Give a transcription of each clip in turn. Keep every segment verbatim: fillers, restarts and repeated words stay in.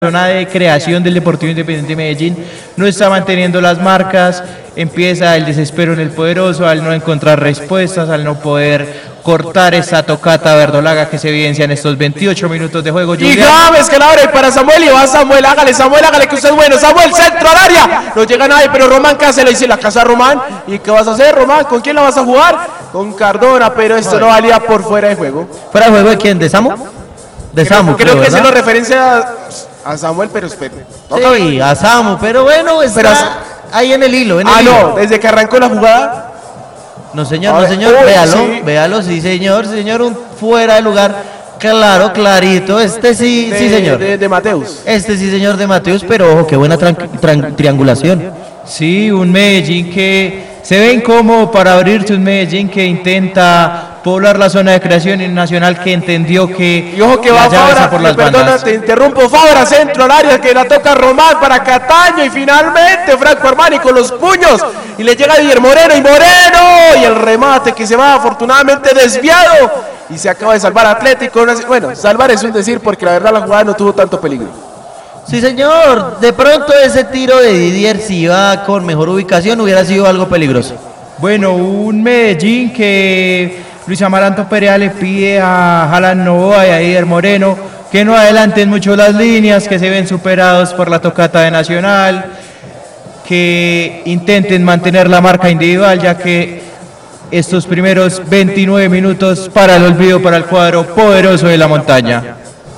zona de creación del Deportivo Independiente Medellín no está manteniendo las marcas, empieza el desespero en el poderoso al no encontrar respuestas, al no poder cortar esa tocata verdolaga que se evidencia en estos veintiocho minutos de juego. Y James que la abre para Samuel y va Samuel, hágale Samuel, hágale que usted es bueno, Samuel, centro al área, no llega nadie, pero Román Cáceres le dice la casa a Román, ¿y qué vas a hacer Román? ¿Con quién la vas a jugar? Con Cardona, pero esto no valía por fuera de juego. ¿Fuera de juego de quién? ¿De Samu? De creo, Samu, creo, creo que ¿verdad? se lo referencia a, a Samuel, pero espere. Sí, a Samu, pero bueno, está Pero ahí en el hilo. En el ah, hilo. no, desde que arrancó la jugada. No, señor, A no, ver, señor, uy, véalo, sí. véalo, sí, señor, sí, señor, un fuera de lugar, claro, clarito, este sí, De, sí, señor. De, de Mateus. Este sí, señor, de Mateus, pero ojo, qué buena tran- tran- triangulación. Sí, un Medellín que se ve incómodo para abrirse, un Medellín que intenta poblar la zona de creación y un Nacional que entendió que Y ojo que la va llave está Fabra, por las perdona, bandas. te interrumpo, Fabra, centro al área, que la toca Román para Cataño y finalmente Franco Armani con los puños y le llega Didier Moreno y Moreno y el remate que se va afortunadamente desviado y se acaba de salvar Atlético. Bueno, salvar es un decir porque la verdad la jugada no tuvo tanto peligro. Sí, señor, de pronto ese tiro de Didier si iba con mejor ubicación hubiera sido algo peligroso. Bueno, un Medellín que Luis Amaranto Perea le pide a Jalan Novoa y a Didier Moreno que no adelanten mucho las líneas, que se ven superados por la tocata de Nacional, que intenten mantener la marca individual, ya que estos primeros veintinueve minutos para el olvido para el cuadro poderoso de la montaña.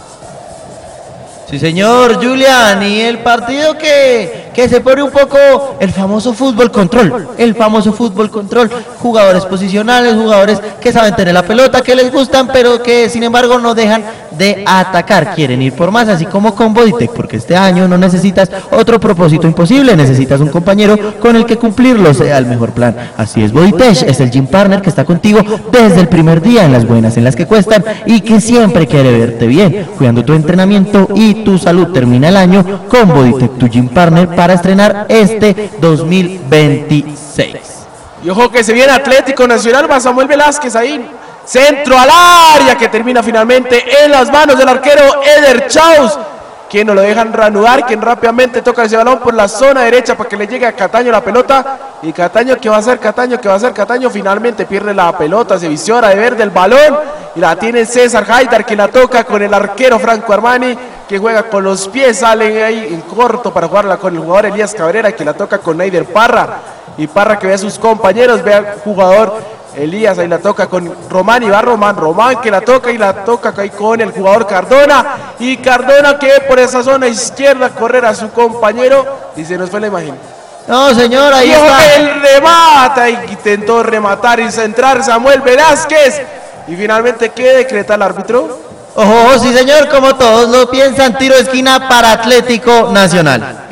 Sí, señor, Julián, y el partido que, que se pone un poco el famoso fútbol control, el famoso fútbol control, jugadores posicionales, jugadores que saben tener la pelota, que les gustan, pero que sin embargo no dejan de atacar, quieren ir por más, así como con Bodytech, porque este año no necesitas otro propósito imposible, necesitas un compañero con el que cumplirlo sea el mejor plan. Así es, Bodytech es el gym partner que está contigo desde el primer día, en las buenas, en las que cuestan, y que siempre quiere verte bien, cuidando tu entrenamiento y tu salud. Termina el año con Bodytech, tu gym partner, para estrenar este dos mil veintiséis. Y ojo que se viene Atlético Nacional, va Samuel Velázquez ahí, centro al área que termina finalmente en las manos del arquero Eder Chaus, que no lo dejan reanudar, quien rápidamente toca ese balón por la zona derecha para que le llegue a Cataño la pelota, y Cataño, ¿qué va a hacer Cataño? ¿Qué va a hacer Cataño? Finalmente pierde la pelota, se visiona de verde el balón, y la tiene César Haidar, que la toca con el arquero Franco Armani, que juega con los pies, sale ahí en corto para jugarla con el jugador Elías Cabrera, que la toca con Neider Parra, y Parra que ve a sus compañeros, ve al jugador Elías, ahí la toca con Román y va Román, Román que la toca y la toca ahí con el jugador Cardona, y Cardona que por esa zona izquierda correr a su compañero y se nos fue la imagen. No, señor, ahí Y ojo está. que él remata y intentó rematar y centrar Samuel Velázquez, y finalmente ¿qué decreta el árbitro? Ojo, sí, señor, como todos lo piensan, tiro de esquina para Atlético Nacional.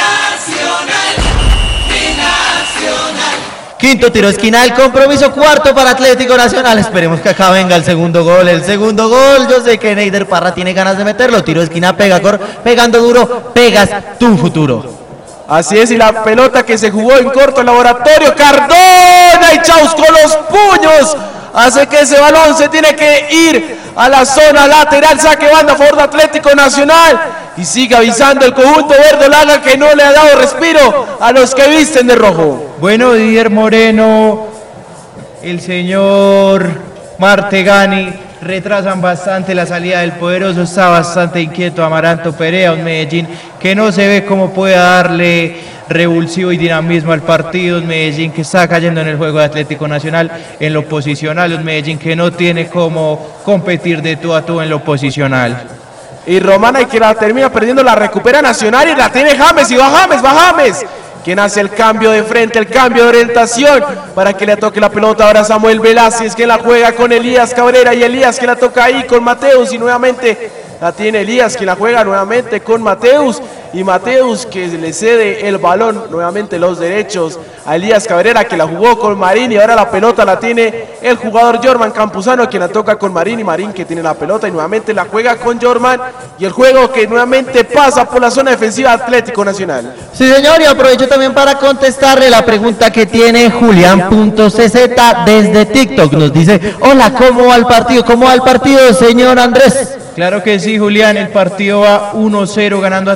Quinto tiro de esquina, el compromiso cuarto para Atlético Nacional. Esperemos que acá venga el segundo gol. El segundo gol, yo sé que Neider Parra tiene ganas de meterlo. Tiro de esquina, pega, cor, pegando duro, pegas tu futuro. Así es, y la pelota que se jugó en corto el laboratorio, Cardona y Chaus con los puños, hace que ese balón se tiene que ir a la zona lateral, saque banda a favor de Atlético Nacional, y sigue avisando el conjunto verdolaga que no le ha dado respiro a los que visten de rojo. Bueno, Didier Moreno, el señor Martegani retrasan bastante la salida del poderoso, está bastante inquieto Amaranto Perea, un Medellín que no se ve cómo puede darle revulsivo y dinamismo al partido, un Medellín que está cayendo en el juego de Atlético Nacional en lo posicional, un Medellín que no tiene cómo competir de tú a tú en lo posicional. Y Romana, y que la termina perdiendo, la recupera Nacional y la tiene James, y va James, va James, quien hace el cambio de frente, el cambio de orientación para que le toque la pelota ahora Samuel Velázquez, que la juega con Elías Cabrera, y Elías que la toca ahí con Mateus, y nuevamente la tiene Elías, que la juega nuevamente con Mateus, y Mateus que le cede el balón, nuevamente los derechos a Elías Cabrera, que la jugó con Marín, y ahora la pelota la tiene el jugador Jorman Campuzano, que la toca con Marín, y Marín que tiene la pelota y nuevamente la juega con Jorman, y el juego que nuevamente pasa por la zona defensiva Atlético Nacional. Sí, señor, y aprovecho también para contestarle la pregunta que tiene Julián.cz desde TikTok. Nos dice, hola, ¿cómo va el partido? ¿Cómo va el partido, señor Andrés? Claro que sí, Julián, el partido va uno cero ganando